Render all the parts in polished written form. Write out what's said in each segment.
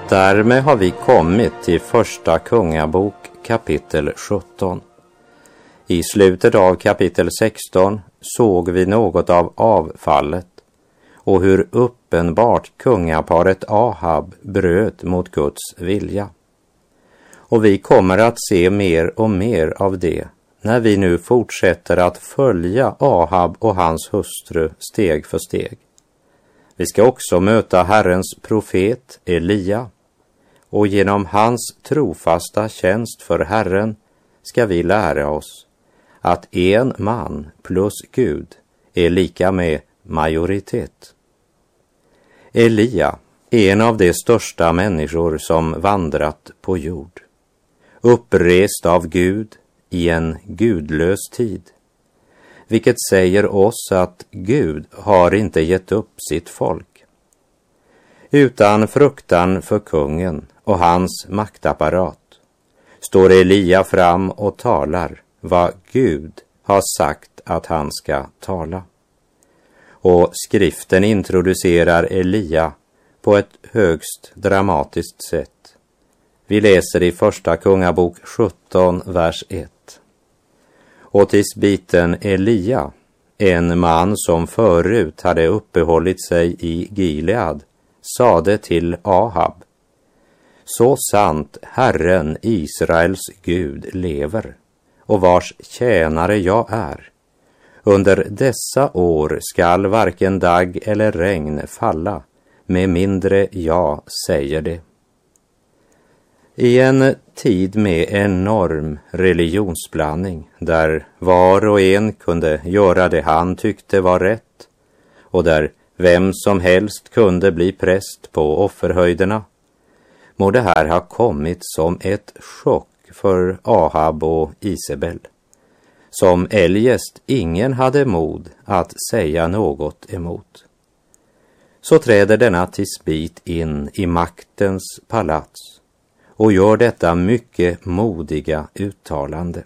Därmed har vi kommit till första kungabok kapitel 17. I slutet av kapitel 16 såg vi något av avfallet och hur uppenbart kungaparet Ahab bröt mot Guds vilja. Och vi kommer att se mer och mer av det när vi nu fortsätter att följa Ahab och hans hustru steg för steg. Vi ska också möta Herrens profet Elia, och genom hans trofasta tjänst för Herren ska vi lära oss att en man plus Gud är lika med majoritet. Elia är en av de största människor som vandrat på jord, upprest av Gud i en gudlös tid, vilket säger oss att Gud har inte gett upp sitt folk. Utan fruktan för kungen och hans maktapparat står Elia fram och talar vad Gud har sagt att han ska tala. Och skriften introducerar Elia på ett högst dramatiskt sätt. Vi läser i första kungabok 17, vers 1. Och tisbiten Elia, en man som förut hade uppehållit sig i Gilead, sade till Ahab: så sant Herren Israels Gud lever, och vars tjänare jag är, under dessa år skall varken dag eller regn falla, med mindre jag säger det. I en tid med enorm religionsblandning, där var och en kunde göra det han tyckte var rätt, och där vem som helst kunde bli präst på offerhöjderna, må det här ha kommit som ett chock för Ahab och Isabel, som eljest ingen hade mod att säga något emot. Så träder denna tisbit in i maktens palats och gör detta mycket modiga uttalande.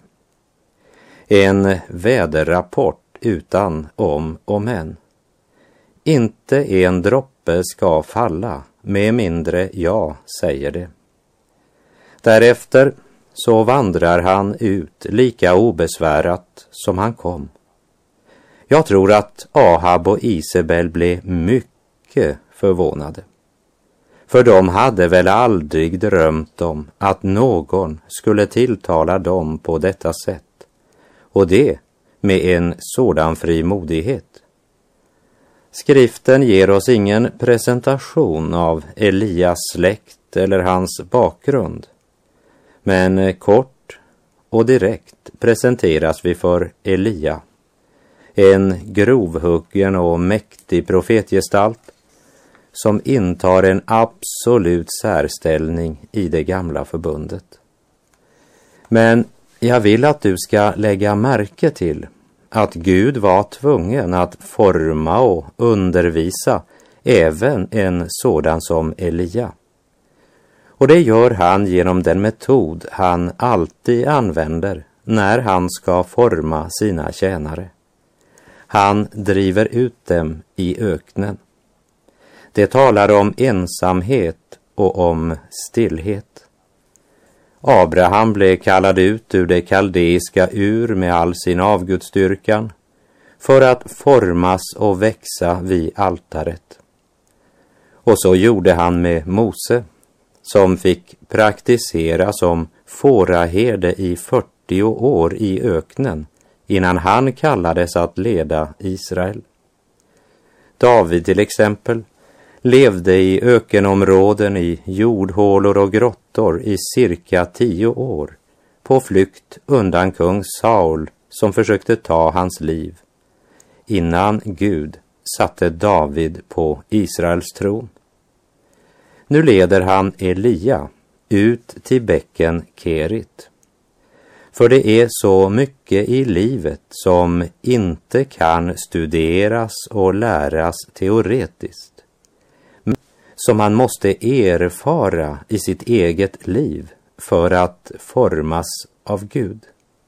En väderrapport utan om och men. Inte en droppe ska falla, med mindre jag säger det. Därefter så vandrar han ut lika obesvärat som han kom. Jag tror att Ahab och Isabel blev mycket förvånade. För de hade väl aldrig drömt om att någon skulle tilltala dem på detta sätt, och det med en sådan frimodighet. Skriften ger oss ingen presentation av Elias släkt eller hans bakgrund, men kort och direkt presenteras vi för Elia, en grovhuggen och mäktig profetgestalt som intar en absolut särställning i det gamla förbundet. Men jag vill att du ska lägga märke till att Gud var tvungen att forma och undervisa även en sådan som Elia. Och det gör han genom den metod han alltid använder när han ska forma sina tjänare. Han driver ut dem i öknen. Det talar om ensamhet och om stillhet. Abraham blev kallad ut ur det kaldeiska Ur med all sin avgudsdyrkan för att formas och växa vid altaret. Och så gjorde han med Mose, som fick praktisera som fåraherde i 40 år i öknen innan han kallades att leda Israel. David till exempel levde i ökenområden, i jordhålor och grottor i cirka 10 år, på flykt undan kung Saul som försökte ta hans liv, innan Gud satte David på Israels tron. Nu leder han Elia ut till bäcken Kerit. För det är så mycket i livet som inte kan studeras och läras teoretiskt, som man måste erfara i sitt eget liv för att formas av Gud.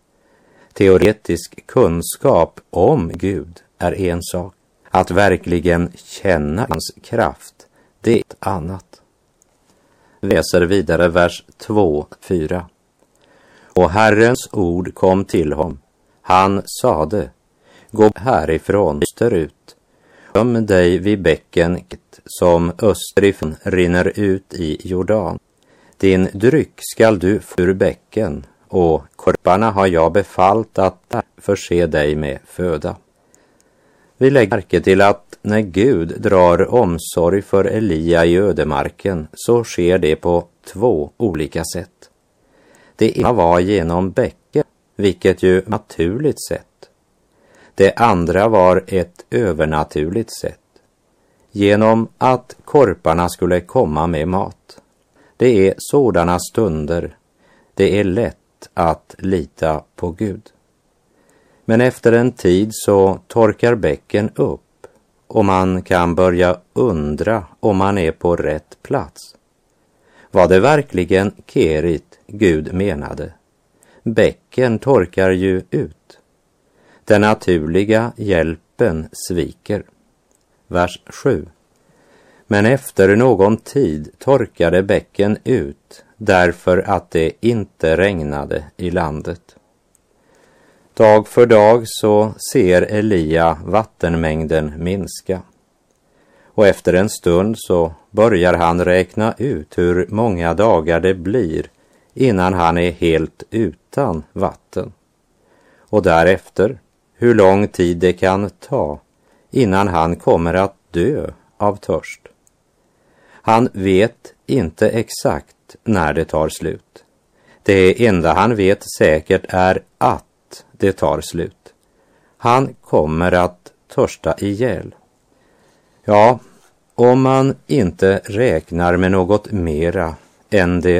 Teoretisk kunskap om Gud är en sak. Att verkligen känna hans kraft, det är ett annat. läser vidare vers 2-4. Och Herrens ord kom till honom. Han sade, gå härifrån österut, göm dig vid bäcken som österifrån rinner ut i Jordan. Din dryck skall du få ur bäcken, och korparna har jag befallt att förse dig med föda. Vi lägger märke till att när Gud drar omsorg för Elia i ödemarken så sker det på 2 olika sätt. Det ena var genom bäcken, vilket ju naturligt sätt. Det andra var ett övernaturligt sätt, genom att korparna skulle komma med mat. Det är sådana stunder det är lätt att lita på Gud. Men efter en tid så torkar bäcken upp och man kan börja undra om man är på rätt plats. Var det verkligen Kerit Gud menade? Bäcken torkar ju ut. Den naturliga hjälpen sviker. Vers 7. Men efter någon tid torkade bäcken ut därför att det inte regnade i landet. Dag för dag så ser Elia vattenmängden minska. Och efter en stund så börjar han räkna ut hur många dagar det blir innan han är helt utan vatten. Och därefter hur lång tid det kan ta innan han kommer att dö av törst. Han vet inte exakt när det tar slut. Det enda han vet säkert är att det tar slut. Han kommer att törsta ihjäl. Ja, om man inte räknar med något mera än det